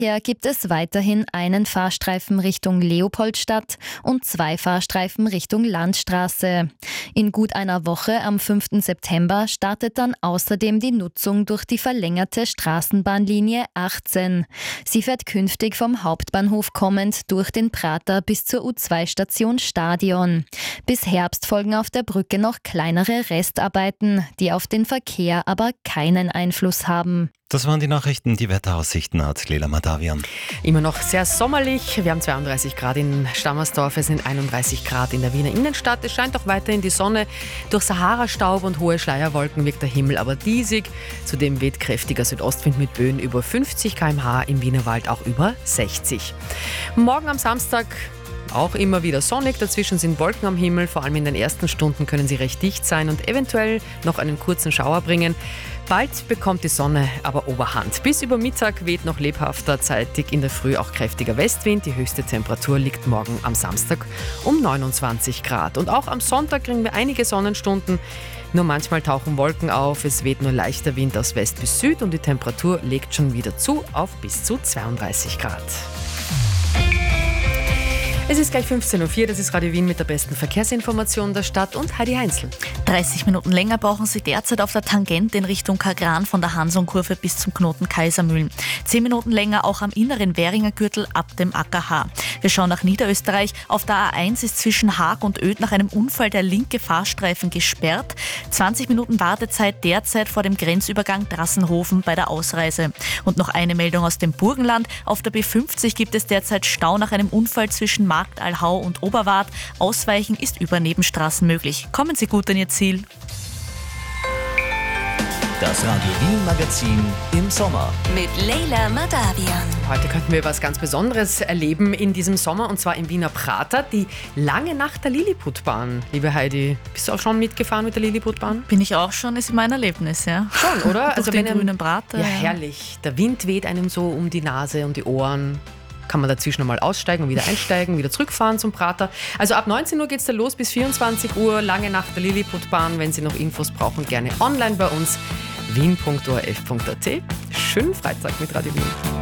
Verkehr gibt es weiterhin einen Fahrstreifen Richtung Leopoldstadt und 2 Fahrstreifen Richtung Landstraße. In gut einer Woche am 5. September startet dann außerdem die Nutzung durch die verlängerte Straßenbahnlinie 18. Sie fährt künftig vom Hauptbahnhof kommend durch den Prater bis zur U2-Station Stadion. Bis Herbst folgen auf der Brücke noch kleinere Restarbeiten, die auf den Verkehr aber keinen Einfluss haben. Das waren die Nachrichten, die Wetteraussichten hat Leila Madavian. Immer noch sehr sommerlich. Wir haben 32 Grad in Stammersdorf, es sind 31 Grad in der Wiener Innenstadt. Es scheint auch weiterhin die Sonne. Durch Sahara-Staub und hohe Schleierwolken wirkt der Himmel aber diesig. Zudem weht kräftiger Südostwind mit Böen über 50 km/h, im Wienerwald auch über 60. Morgen am Samstag auch immer wieder sonnig, dazwischen sind Wolken am Himmel, vor allem in den ersten Stunden können sie recht dicht sein und eventuell noch einen kurzen Schauer bringen. Bald bekommt die Sonne aber Oberhand. Bis über Mittag weht noch lebhafter, zeitig in der Früh auch kräftiger Westwind. Die höchste Temperatur liegt morgen am Samstag um 29 Grad. Und auch am Sonntag kriegen wir einige Sonnenstunden. Nur manchmal tauchen Wolken auf, es weht nur leichter Wind aus West bis Süd und die Temperatur legt schon wieder zu auf bis zu 32 Grad. Es ist gleich 15.04 Uhr, das ist Radio Wien mit der besten Verkehrsinformation der Stadt und Heidi Heinzl. 30 Minuten länger brauchen Sie derzeit auf der Tangente in Richtung Kagran von der Hansonkurve bis zum Knoten Kaisermühlen. 10 Minuten länger auch am inneren Währinger Gürtel ab dem AKH. Wir schauen nach Niederösterreich. Auf der A1 ist zwischen Haag und Oedt nach einem Unfall der linke Fahrstreifen gesperrt. 20 Minuten Wartezeit derzeit vor dem Grenzübergang Drassenhofen bei der Ausreise. Und noch eine Meldung aus dem Burgenland. Auf der B50 gibt es derzeit Stau nach einem Unfall zwischen Marktalhau und Oberwart. Ausweichen ist über Nebenstraßen möglich. Kommen Sie gut an Ihr Ziel. Das Radio Wien Magazin im Sommer. Mit Leila Madavian. Heute könnten wir was ganz Besonderes erleben in diesem Sommer und zwar im Wiener Prater, die lange Nacht der Lilliputbahn. Liebe Heidi, bist du auch schon mitgefahren mit der Lilliputbahn? Bin ich auch schon, ist mein Erlebnis, ja. Schon, oder? Durch den grünen Prater. Ja, herrlich. Der Wind weht einem so um die Nase und die Ohren. Kann man dazwischen einmal aussteigen und wieder einsteigen, wieder zurückfahren zum Prater. Also ab 19 Uhr geht es da los bis 24 Uhr, lange Nacht der Lilliputbahn. Wenn Sie noch Infos brauchen, gerne online bei uns, wien.orf.at. Schönen Freitag mit Radio Wien.